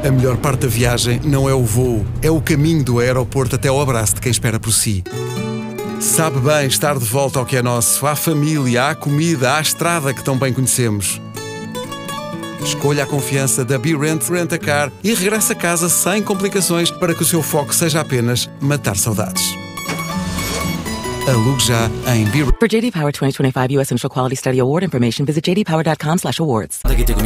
A melhor parte da viagem não é o voo, é o caminho do aeroporto até ao abraço de quem espera por si. Sabe bem estar de volta ao que é nosso, à família, à comida, à estrada que tão bem conhecemos. Escolha a confiança da BeRent Rent-A-Car e regresse a casa sem complicações para que o seu foco seja apenas matar saudades. Alugue já em BeRent. For JD Power 2025 US Initial Quality Study Award information, visit jdpower.com/awards.